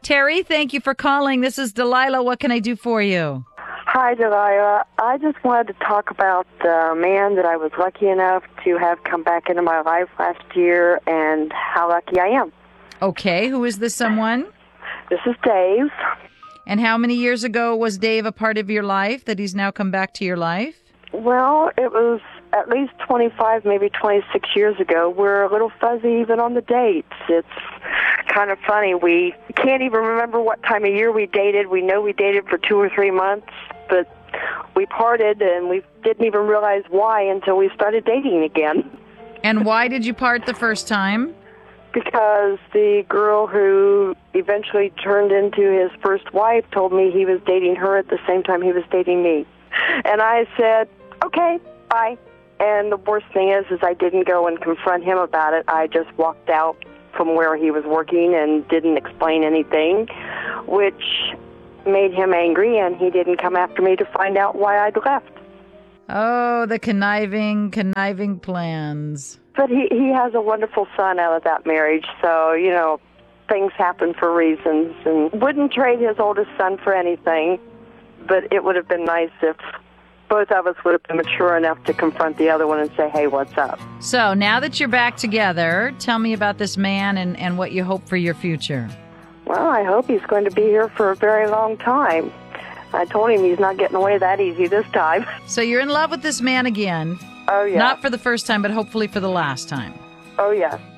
Terry, thank you for calling. This is Delilah. What can I do for you? Hi, Delilah. I just wanted to talk about the man that I was lucky enough to have come back into my life last year and how lucky I am. Okay, who is this someone? This is Dave. And how many years ago was Dave a part of your life that he's now come back to your life? Well, it was at least 25, maybe 26 years ago. We're a little fuzzy even on the dates. It's kind of funny. We can't even remember what time of year we dated. We know we dated for 2 or 3 months, but we parted and we didn't even realize why until we started dating again. And why did you part the first time? Because the girl who eventually turned into his first wife told me he was dating her at the same time he was dating me. And I said, okay, bye. And the worst thing is I didn't go and confront him about it. I just walked out from where he was working and didn't explain anything, which made him angry, and he didn't come after me to find out why I'd left. Oh, the conniving plans. But he has a wonderful son out of that marriage, so, you know, things happen for reasons, and wouldn't trade his oldest son for anything, but it would have been nice if both of us would have been mature enough to confront the other one and say, hey, what's up? So now that you're back together, tell me about this man and what you hope for your future. Well, I hope he's going to be here for a very long time. I told him he's not getting away that easy this time. So you're in love with this man again. Oh, yeah. Not for the first time, but hopefully for the last time. Oh, yeah.